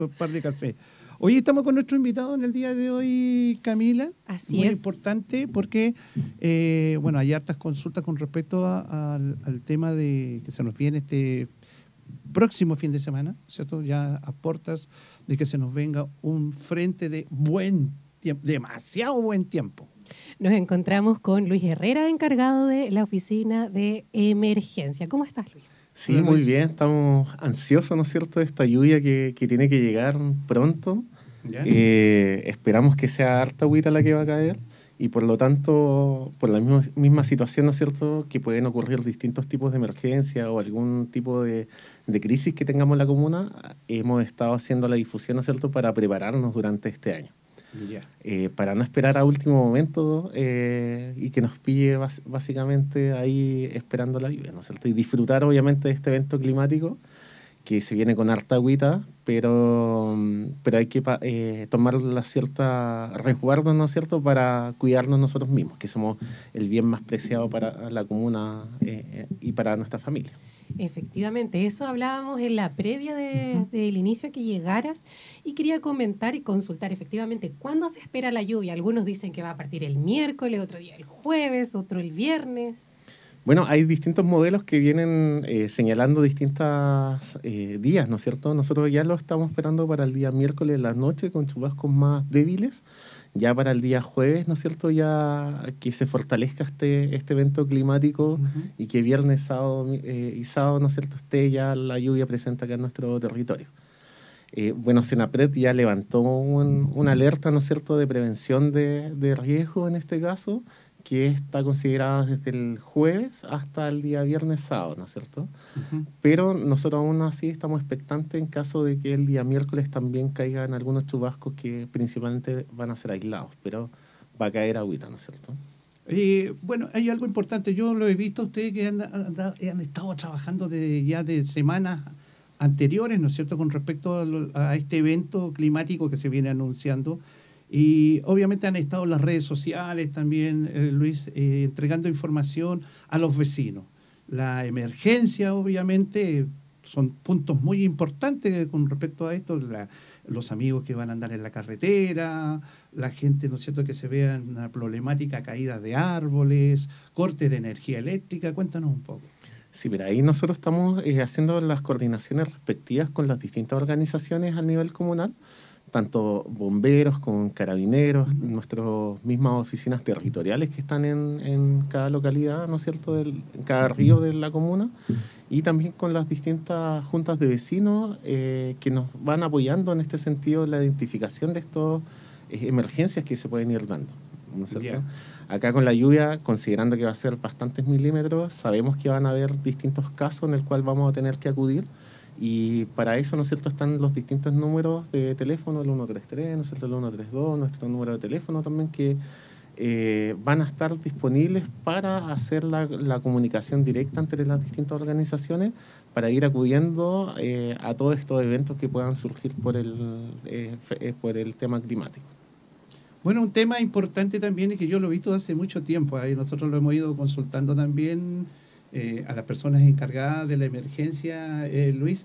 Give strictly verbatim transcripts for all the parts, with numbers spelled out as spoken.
Un par de café. Hoy estamos con nuestro invitado en el día de hoy, Camila. Así Muy es. importante porque, eh, bueno, hay hartas consultas con respecto a- al, al tema de que se nos viene este próximo fin de semana, ¿cierto? Ya a puertas de que se nos venga un frente de buen tiempo, demasiado buen tiempo. Nos encontramos con Luis Herrera, encargado de la oficina de emergencia. ¿Cómo estás, Luis? Sí, Hola, muy Luis. bien, estamos ansiosos, ¿no es cierto?, de esta lluvia que, que tiene que llegar pronto. ¿Ya? Eh, esperamos que sea harta agüita la que va a caer y por lo tanto, por la misma, misma situación, ¿no es cierto?, que pueden ocurrir distintos tipos de emergencia o algún tipo de, de crisis que tengamos en la comuna, hemos estado haciendo la difusión, ¿no es cierto?, para prepararnos durante este año. Ya. Eh, para no esperar a último momento eh, y que nos pille bas básicamente ahí esperando la lluvia, ¿no es cierto? Y disfrutar obviamente de este evento climático que se viene con harta agüita, pero, pero hay que eh, tomar la cierta resguardo, ¿no es cierto?, para cuidarnos nosotros mismos, que somos el bien más preciado para la comuna eh, y para nuestra familia. Efectivamente, eso hablábamos en la previa de, del inicio a que llegaras y quería comentar y consultar efectivamente cuándo se espera la lluvia. Algunos dicen que va a partir el miércoles, otro día el jueves, otro el viernes. Bueno, hay distintos modelos que vienen eh, señalando distintos eh, días, ¿no es cierto? Nosotros ya lo estamos esperando para el día miércoles en la noche con chubascos más débiles. Ya para el día jueves, ¿no es cierto?, ya que se fortalezca este, este evento climático uh-huh. y que viernes, sábado eh, y sábado, ¿no es cierto?, esté ya la lluvia presente acá en nuestro territorio. Eh, bueno, Senapred ya levantó un, una alerta, ¿no es cierto?, de prevención de, de riesgo en este caso, que está considerada desde el jueves hasta el día viernes, sábado, ¿no es cierto? Uh-huh. Pero nosotros aún así estamos expectantes en caso de que el día miércoles también caigan algunos chubascos que principalmente van a ser aislados, pero va a caer agüita, ¿no es cierto? Eh, bueno, hay algo importante, yo lo he visto ustedes que han, han, han estado trabajando de, ya de semanas anteriores, ¿no es cierto?, con respecto a, a este evento climático que se viene anunciando. Y obviamente han estado en las redes sociales también, eh, Luis, eh, entregando información a los vecinos. La emergencia, obviamente, son puntos muy importantes con respecto a esto. La, los amigos que van a andar en la carretera, la gente, ¿no es cierto?, que se vea en una problemática, caída de árboles, corte de energía eléctrica. Cuéntanos un poco. Sí, mira, ahí nosotros estamos eh, haciendo las coordinaciones respectivas con las distintas organizaciones a nivel comunal, tanto bomberos como carabineros, uh-huh. nuestras mismas oficinas territoriales que están en, en cada localidad, ¿no es cierto?, del, en cada río de la comuna, y también con las distintas juntas de vecinos eh, que nos van apoyando en este sentido la identificación de estas eh, emergencias que se pueden ir dando, ¿no es cierto? Yeah. Acá con la lluvia, considerando que va a ser bastantes milímetros, sabemos que van a haber distintos casos en el cual vamos a tener que acudir. Y para eso, ¿no es cierto?, están los distintos números de teléfono, el uno tres tres, ¿no es cierto?, el uno tres dos, nuestro número de teléfono también, que eh, van a estar disponibles para hacer la, la comunicación directa entre las distintas organizaciones para ir acudiendo eh, a todos estos eventos que puedan surgir por el, eh, fe, por el tema climático. Bueno, un tema importante también es que yo lo he visto hace mucho tiempo, ahí nosotros lo hemos ido consultando también eh, a las personas encargadas de la emergencia, eh, Luis.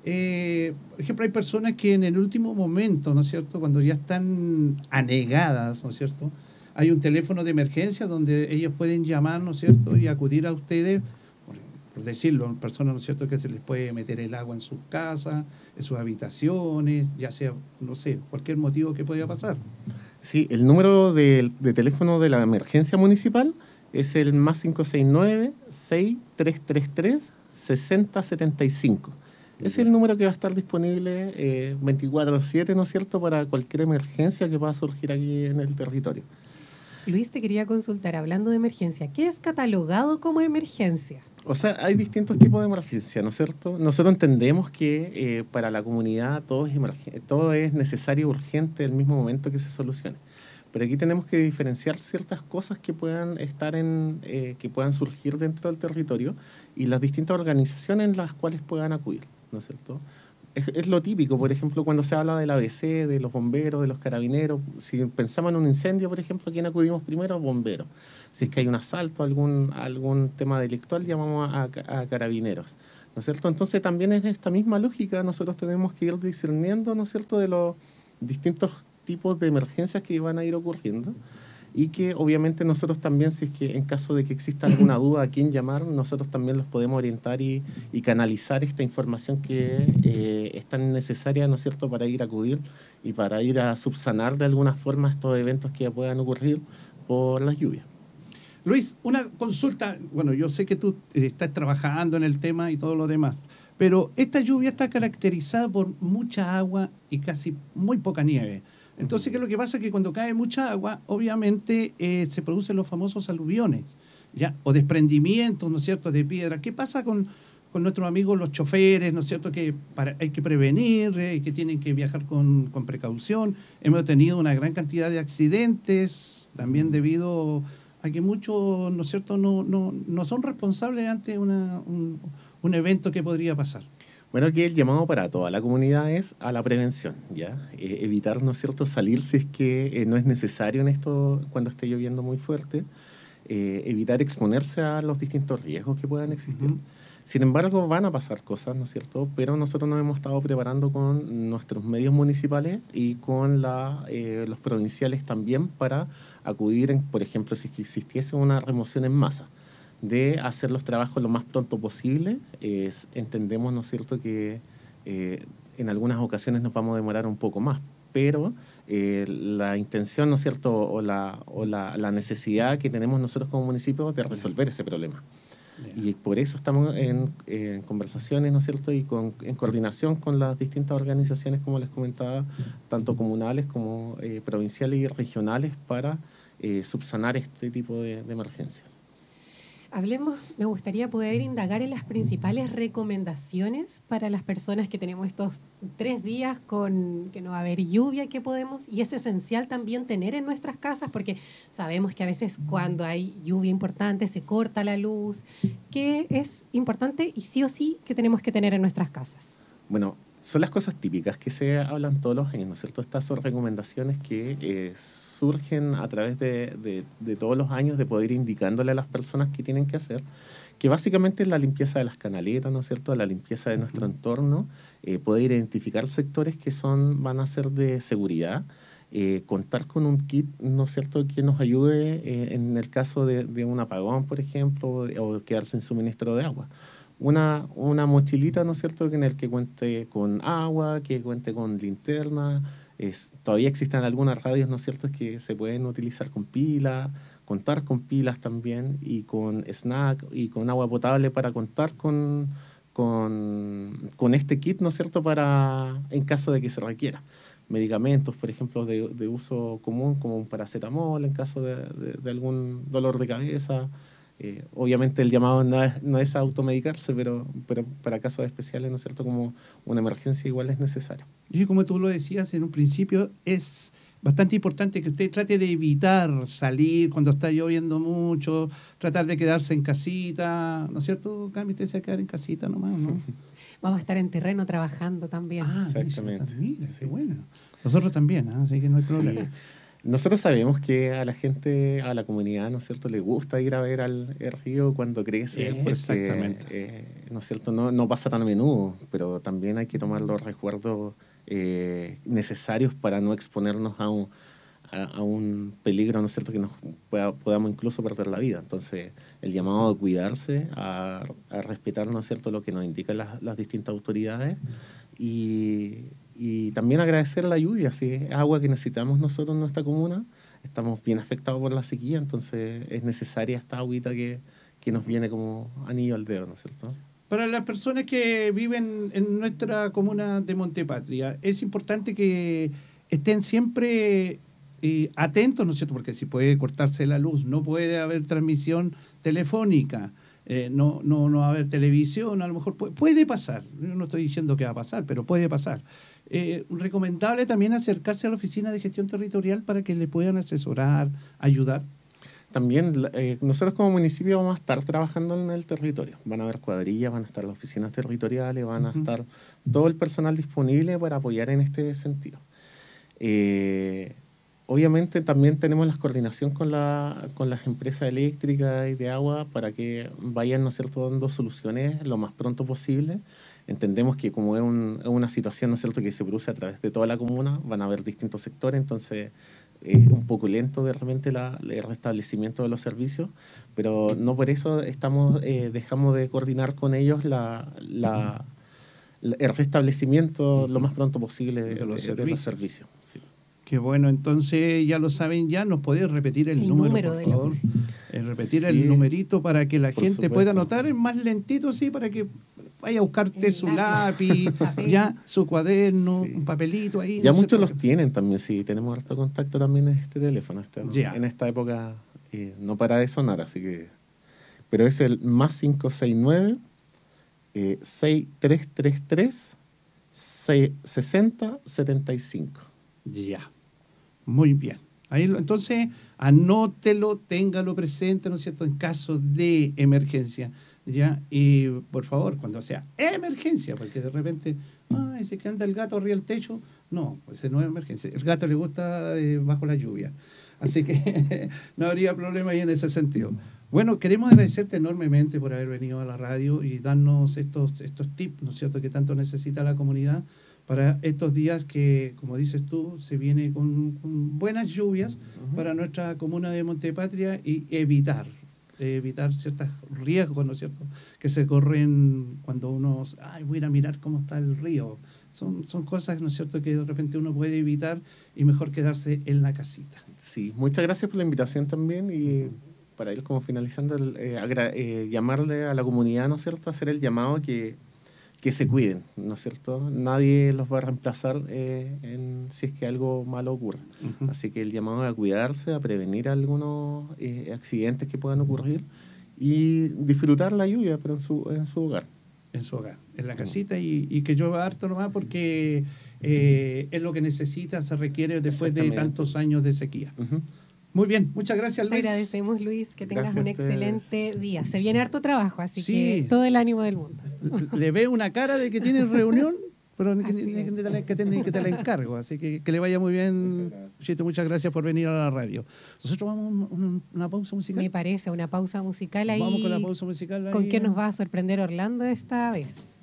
Eh, por ejemplo, hay personas que en el último momento, ¿no es cierto?, cuando ya están anegadas, ¿no es cierto?, hay un teléfono de emergencia donde ellos pueden llamar, ¿no es cierto?, y acudir a ustedes, por, por decirlo, personas, ¿no es cierto?, que se les puede meter el agua en sus casas, en sus habitaciones, ya sea, no sé, cualquier motivo que pueda pasar. Sí, el número de, de teléfono de la emergencia municipal es el más cinco seis nueve, seis tres tres tres, seis cero siete cinco. Ese es el número que va a estar disponible eh, veinticuatro siete, ¿no es cierto?, para cualquier emergencia que pueda surgir aquí en el territorio. Luis, te quería consultar, hablando de emergencia, ¿qué es catalogado como emergencia? O sea, hay distintos tipos de emergencia, ¿no es cierto? Nosotros entendemos que eh, para la comunidad todo es, todo es necesario y urgente en el mismo momento que se solucione. Pero aquí tenemos que diferenciar ciertas cosas que puedan estar en, eh, que puedan surgir dentro del territorio y las distintas organizaciones en las cuales puedan acudir, ¿no es cierto? Es, es lo típico, por ejemplo, cuando se habla del A B C, de los bomberos, de los carabineros. Si pensamos en un incendio, por ejemplo, ¿a quién acudimos primero? Bomberos. Si es que hay un asalto, algún, algún tema delictual, llamamos a, a, a carabineros. ¿no es cierto? Entonces también es de esta misma lógica, nosotros tenemos que ir discerniendo, ¿no es cierto?, de los distintos tipos de emergencias que van a ir ocurriendo y que obviamente nosotros también, si es que en caso de que exista alguna duda a quién llamar, nosotros también los podemos orientar y, y canalizar esta información que eh, es tan necesaria, ¿no es cierto?, para ir a acudir y para ir a subsanar de alguna forma estos eventos que puedan ocurrir por las lluvias. Luis, una consulta. Bueno, yo sé que tú eh, estás trabajando en el tema y todo lo demás, pero esta lluvia está caracterizada por mucha agua y casi muy poca nieve. Entonces, ¿qué es lo que pasa? Que cuando cae mucha agua, obviamente eh, se producen los famosos aluviones, ¿ya? O desprendimientos, ¿no es cierto?, de piedra. ¿Qué pasa con, con nuestros amigos los choferes, ¿no es cierto?, que para, hay que prevenir, eh, que tienen que viajar con, con precaución? Hemos tenido una gran cantidad de accidentes, también debido a que muchos, ¿no es cierto?, no, no, no son responsables ante una, un, un evento que podría pasar. Bueno, aquí el llamado para toda la comunidad es a la prevención, ¿ya? Eh, evitar, ¿no es cierto?, salir si es que eh, no es necesario en esto cuando esté lloviendo muy fuerte, eh, evitar exponerse a los distintos riesgos que puedan existir. Uh-huh. Sin embargo, van a pasar cosas, ¿no es cierto?, pero nosotros nos hemos estado preparando con nuestros medios municipales y con la, eh, los provinciales también para acudir, en, por ejemplo, si existiese una remoción en masa, de hacer los trabajos lo más pronto posible. Eh, entendemos, ¿no es cierto?, que eh, en algunas ocasiones nos vamos a demorar un poco más, pero eh, la intención, ¿no es cierto?, o, la, o la, la necesidad que tenemos nosotros como municipio de resolver ese problema. Yeah. Y por eso estamos en, en conversaciones, ¿no es cierto?, y con, en coordinación con las distintas organizaciones, como les comentaba, tanto comunales como eh, provinciales y regionales, para eh, subsanar este tipo de, de emergencias. Hablemos, me gustaría poder indagar en las principales recomendaciones para las personas que tenemos estos tres días con que no va a haber lluvia, que podemos, y es esencial también tener en nuestras casas, porque sabemos que a veces cuando hay lluvia importante se corta la luz, que es importante y sí o sí que tenemos que tener en nuestras casas. Bueno, son las cosas típicas que se hablan todos los años, ¿no es cierto? Estas son recomendaciones que eh, surgen a través de, de, de todos los años, de poder ir indicándole a las personas qué tienen que hacer, que básicamente es la limpieza de las canaletas, ¿no es cierto?, la limpieza de nuestro entorno, eh, poder identificar sectores que son, van a ser de seguridad, eh, contar con un kit, ¿no es cierto?, que nos ayude eh, en el caso de, de un apagón, por ejemplo, o quedarse sin suministro de agua. Una, una mochilita, ¿no es cierto?, en el que cuente con agua, que cuente con linterna. Es, todavía existen algunas radios, ¿no es cierto?, que se pueden utilizar con pilas, contar con pilas también, y con snack y con agua potable para contar con, con, con este kit, ¿no es cierto?, para, en caso de que se requiera. Medicamentos, por ejemplo, de, de uso común, como un paracetamol en caso de, de, de algún dolor de cabeza. Eh, obviamente el llamado no es, no es automedicarse, pero, pero para casos especiales, ¿no es cierto?, como una emergencia igual es necesario. Y como tú lo decías en un principio, es bastante importante que usted trate de evitar salir cuando está lloviendo mucho, tratar de quedarse en casita, ¿no es cierto, Cami? Usted se va a quedar en casita nomás, ¿no? Vamos a estar en terreno trabajando también. Ah, exactamente. Mira, sí. Qué bueno. Nosotros también, ¿eh? Así que no hay problema. Sí. Nosotros sabemos que a la gente, a la comunidad, ¿no es cierto?, le gusta ir a ver al el río cuando crece, eh, porque, exactamente. Eh, ¿no es cierto?, no, no pasa tan a menudo, pero también hay que tomar los resguardos eh, necesarios para no exponernos a un, a, a un peligro, ¿no es cierto?, que nos pueda, podamos incluso perder la vida. Entonces, el llamado a cuidarse, a, a respetar, ¿no es cierto?, lo que nos indican las, las distintas autoridades, y... Y también agradecer la lluvia, si es agua que necesitamos nosotros en nuestra comuna. Estamos bien afectados por la sequía, entonces es necesaria esta agüita que, que nos viene como anillo al dedo, ¿no es cierto? Para las personas que viven en nuestra comuna de Montepatria, es importante que estén siempre eh, atentos, ¿no es cierto? Porque si puede cortarse la luz, no puede haber transmisión telefónica. Eh, no, no, no va a haber televisión, a lo mejor puede, puede pasar, yo no estoy diciendo que va a pasar, pero puede pasar. Eh, recomendable también acercarse a la oficina de gestión territorial para que le puedan asesorar, ayudar. También eh, nosotros como municipio vamos a estar trabajando en el territorio, van a haber cuadrillas, van a estar las oficinas territoriales, van a uh-huh. estar todo el personal disponible para apoyar en este sentido. Eh, obviamente también tenemos la coordinación con, la, con las empresas eléctricas y de agua para que vayan, ¿no es cierto?, dando soluciones lo más pronto posible. Entendemos que como es, un, es una situación, ¿no es cierto?, que se produce a través de toda la comuna, van a haber distintos sectores, entonces es un poco lento de repente la, el restablecimiento de los servicios, pero no por eso estamos eh, dejamos de coordinar con ellos la, la, la, el restablecimiento lo más pronto posible de, de los de, servicios. de los servicios. Sí. Qué bueno, entonces ya lo saben ya, ¿nos podés repetir el, el número, número, por de favor? La... repetir sí, el numerito para que la gente supuesto. pueda anotar, es más lentito, sí, para que vaya a buscarte su lápiz, ya su cuaderno, sí. un papelito ahí. Ya no muchos sé los tienen también, sí, tenemos harto contacto también en este teléfono. Este, yeah. En esta época eh, no para de sonar, así que... Pero es el más cinco seis nueve, eh, seis tres tres tres, seis cero cero siete cinco. Ya, muy bien. Ahí, entonces, anótelo, téngalo presente, ¿no es cierto?, en caso de emergencia, ¿ya? Y, por favor, cuando sea emergencia, porque de repente, ay, se que anda el gato arriba del techo, no, pues no es emergencia. El gato le gusta eh, bajo la lluvia. Así que no habría problema ahí en ese sentido. Bueno, queremos agradecerte enormemente por haber venido a la radio y darnos estos, estos tips, ¿no es cierto?, que tanto necesita la comunidad para estos días que, como dices tú, se viene con, con buenas lluvias uh-huh. para nuestra comuna de Montepatria y evitar, evitar ciertos riesgos, ¿no es cierto?, que se corren cuando uno, ay, voy a ir a mirar cómo está el río. Son, son cosas, ¿no es cierto?, que de repente uno puede evitar y mejor quedarse en la casita. Sí, muchas gracias por la invitación también y uh-huh. para ir como finalizando, eh, agra- eh, llamarle a la comunidad, ¿no es cierto?, hacer el llamado que que se cuiden, ¿no es cierto? Nadie los va a reemplazar eh, en, si es que algo malo ocurre. Uh-huh. Así que el llamado es a cuidarse, a prevenir algunos eh, accidentes que puedan ocurrir y disfrutar la lluvia, pero en su, en su hogar. En su hogar, en la casita y, y que llueva harto nomás porque eh, es lo que necesita, se requiere después de tantos años de sequía. Uh-huh. Muy bien, muchas gracias, Luis. Te agradecemos, Luis, que tengas gracias un excelente día. Se viene harto trabajo, así sí. que todo el ánimo del mundo. Le veo una cara de que tiene reunión, pero que, que, que, que, te, que te la encargo. Así que que le vaya muy bien. Chito, muchas gracias por venir a la radio. Nosotros vamos a una, una pausa musical. Me parece, una pausa musical ahí. Vamos con la pausa musical ahí. ¿Con qué nos va a sorprender Orlando esta vez?